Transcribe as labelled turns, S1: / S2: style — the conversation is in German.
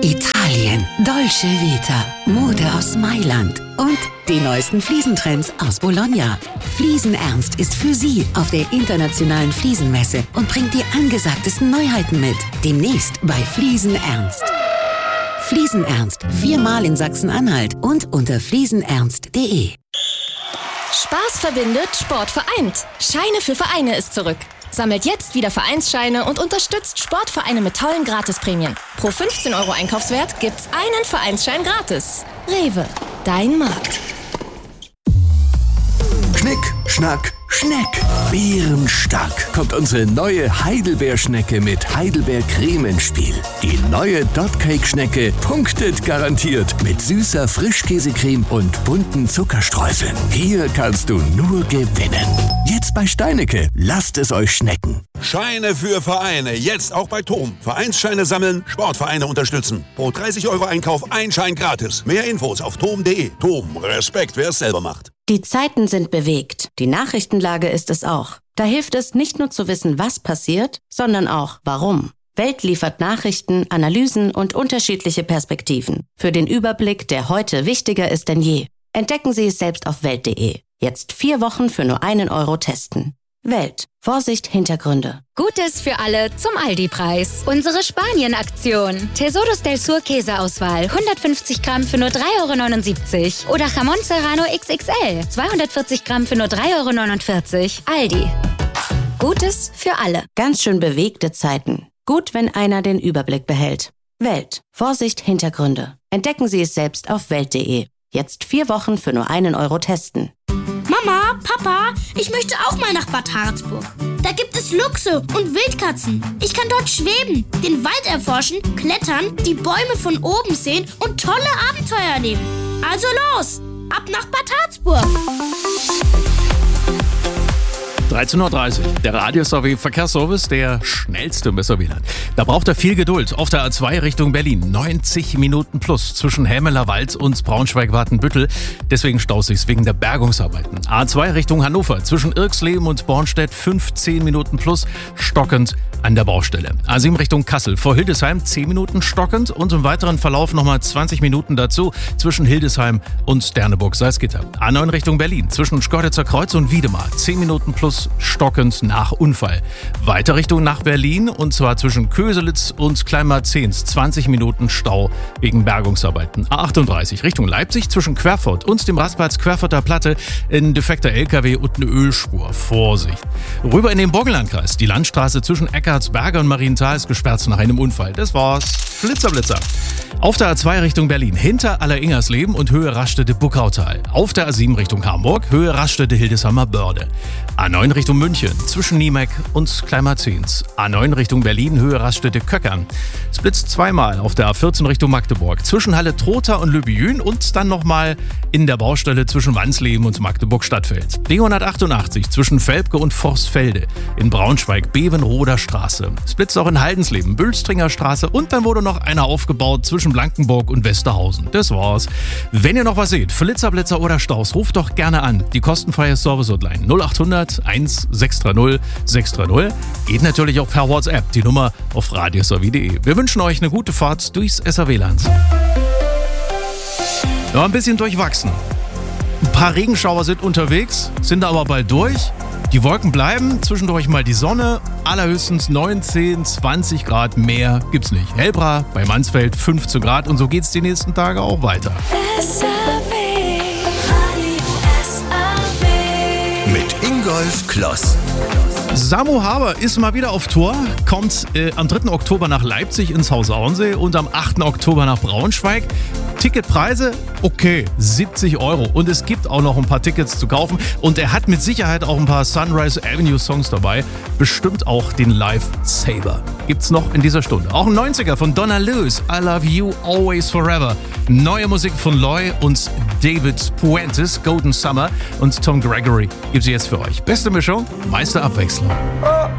S1: Italien, Dolce Vita, Mode aus Mailand und die neuesten Fliesentrends aus Bologna. Fliesenernst ist für Sie auf der internationalen Fliesenmesse und bringt die angesagtesten Neuheiten mit. Demnächst bei Fliesenernst. Fliesenernst, 4-mal in Sachsen-Anhalt und unter fliesenernst.de.
S2: Spaß verbindet, Sport vereint. Scheine für Vereine ist zurück. Sammelt jetzt wieder Vereinsscheine und unterstützt Sportvereine mit tollen Gratisprämien. Pro 15 € Einkaufswert gibt's einen Vereinsschein gratis. Rewe, dein Markt.
S3: Schnick, Schnack, Schneck. Bärenstark kommt unsere neue Heidelbeerschnecke mit Heidelbeercreme ins Spiel. Die neue Dotcake-Schnecke punktet garantiert mit süßer Frischkäsecreme und bunten Zuckerstreuseln. Hier kannst du nur gewinnen. Jetzt bei Steinecke. Lasst es euch schmecken.
S4: Scheine für Vereine. Jetzt auch bei TOM. Vereinsscheine sammeln, Sportvereine unterstützen. Pro 30 € Einkauf ein Schein gratis. Mehr Infos auf tom.de. TOM. Respekt, wer es selber macht.
S5: Die Zeiten sind bewegt. Die Nachrichtenlage ist es auch. Da hilft es nicht nur zu wissen, was passiert, sondern auch warum. Welt liefert Nachrichten, Analysen und unterschiedliche Perspektiven. Für den Überblick, der heute wichtiger ist denn je. Entdecken Sie es selbst auf Welt.de. Jetzt 4 Wochen für nur 1 € testen. Welt. Vorsicht, Hintergründe.
S6: Gutes für alle zum Aldi-Preis. Unsere Spanien-Aktion. Tesoros del Sur Käseauswahl. 150 Gramm für nur 3,79 € Oder Jamón Serrano XXL. 240 Gramm für nur 3,49 €. Aldi. Gutes für alle.
S5: Ganz schön bewegte Zeiten. Gut, wenn einer den Überblick behält. Welt. Vorsicht, Hintergründe. Entdecken Sie es selbst auf Welt.de. Jetzt 4 Wochen für nur 1 € testen.
S7: Mama, Papa, ich möchte auch mal nach Bad Harzburg. Da gibt es Luchse und Wildkatzen. Ich kann dort schweben, den Wald erforschen, klettern, die Bäume von oben sehen und tolle Abenteuer erleben. Also los, ab nach Bad Harzburg.
S8: 13:30 Uhr. Der Radio-SW-Verkehrsservice, der schnellste im SW-Land. Da braucht er viel Geduld. Auf der A2 Richtung Berlin. 90 Minuten plus zwischen Hämeler Wald und Braunschweig-Wartenbüttel. Deswegen staut sich's wegen der Bergungsarbeiten. A2 Richtung Hannover. Zwischen Irxleben und Bornstedt 15 Minuten plus stockend an der Baustelle. A7 Richtung Kassel. Vor Hildesheim 10 Minuten stockend und im weiteren Verlauf nochmal 20 Minuten dazu zwischen Hildesheim und Sterneburg-Salzgitter. A9 Richtung Berlin. Zwischen Schkeuditzer Kreuz und Wiedemar 10 Minuten plus stockend nach Unfall. Weiter Richtung nach Berlin und zwar zwischen Köselitz und Kleinmarzens 20 Minuten Stau wegen Bergungsarbeiten. A38 Richtung Leipzig zwischen Querfurt und dem Rastplatz Querfurter Platte ein defekter LKW und eine Ölspur. Vorsicht! Rüber in den Burgenlandkreis. Die Landstraße zwischen Eckartsberge und Marienthal ist gesperrt nach einem Unfall. Das war's. Blitzer. Auf der A2 Richtung Berlin, hinter Alleringersleben und Höhe Rastede-Buckautal. Auf der A7 Richtung Hamburg, Höhe Rastede-Hildesheimer Börde. A9 Richtung München, zwischen Niemeck und Kleinmarzens. A9 Richtung Berlin, Höhe Rastede-Köckern. Es blitzt zweimal auf der A14 Richtung Magdeburg, zwischen Halle-Trotha und Lübejün und dann nochmal in der Baustelle zwischen Wansleben und Magdeburg-Stadtfeld. B188 zwischen Velpke und Forstfelde. In Braunschweig, Bevenroder Straße. Es blitzt auch in Haldensleben, Bülstringer Straße und dann wurde noch einer aufgebaut zwischen Blankenburg und Westerhausen. Das war's. Wenn ihr noch was seht, Flitzer, Blitzer oder Staus, ruft doch gerne an. Die kostenfreie Service-Hotline 0800 1630 630. Geht natürlich auch per WhatsApp. Die Nummer auf radiosw.de. Wir wünschen euch eine gute Fahrt durchs SRW-Land. Ja, ein bisschen durchwachsen. Ein paar Regenschauer sind unterwegs, sind aber bald durch. Die Wolken bleiben, zwischendurch mal die Sonne, allerhöchstens 19, 20 Grad, mehr gibt's nicht. Hellbra bei Mansfeld 15 Grad und so geht's die nächsten Tage auch weiter.
S3: Mit Ingolf Kloss.
S8: Samu Haber ist mal wieder auf Tour, kommt am 3. Oktober nach Leipzig ins Haus Auensee und am 8. Oktober nach Braunschweig. Ticketpreise, okay, 70 €. Und es gibt auch noch ein paar Tickets zu kaufen. Und er hat mit Sicherheit auch ein paar Sunrise Avenue Songs dabei. Bestimmt auch den Live Saber. Gibt's noch in dieser Stunde. Auch ein 90er von Donna Lewis, I Love You Always Forever. Neue Musik von Loy und David Puentes, Golden Summer und Tom Gregory gibt's jetzt für euch. Beste Mischung, meiste Abwechslung.